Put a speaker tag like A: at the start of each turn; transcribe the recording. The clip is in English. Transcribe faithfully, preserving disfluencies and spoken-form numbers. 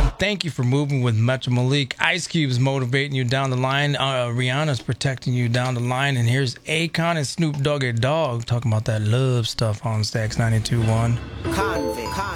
A: one. Thank you for moving with Metro Malik. Ice Cube's motivating you down the line. Uh, Rihanna's protecting you down the line. And here's Akon and Snoop Doggy Dogg talking about that love stuff on Stacks ninety-two point one.
B: Convict.